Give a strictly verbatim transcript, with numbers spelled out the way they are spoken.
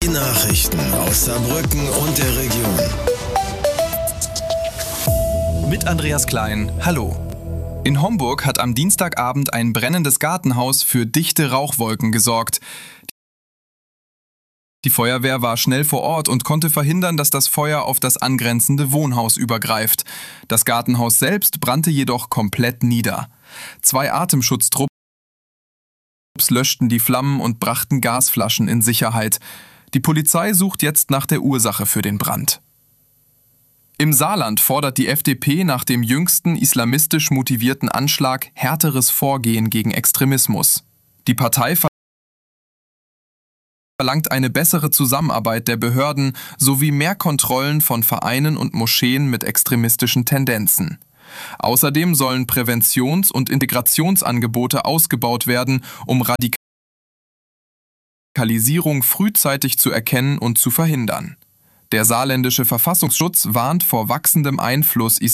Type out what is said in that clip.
Nachrichten aus Saarbrücken und der Region. Mit Andreas Klein, hallo. In Homburg hat am Dienstagabend ein brennendes Gartenhaus für dichte Rauchwolken gesorgt. Die Feuerwehr war schnell vor Ort und konnte verhindern, dass das Feuer auf das angrenzende Wohnhaus übergreift. Das Gartenhaus selbst brannte jedoch komplett nieder. Zwei Atemschutztrupps löschten die Flammen und brachten Gasflaschen in Sicherheit. Die Polizei sucht jetzt nach der Ursache für den Brand. Im Saarland fordert die F D P nach dem jüngsten islamistisch motivierten Anschlag härteres Vorgehen gegen Extremismus. Die Partei verlangt eine bessere Zusammenarbeit der Behörden sowie mehr Kontrollen von Vereinen und Moscheen mit extremistischen Tendenzen. Außerdem sollen Präventions- und Integrationsangebote ausgebaut werden, um Radikalisierung frühzeitig zu erkennen und zu verhindern. Der saarländische Verfassungsschutz warnt vor wachsendem Einfluss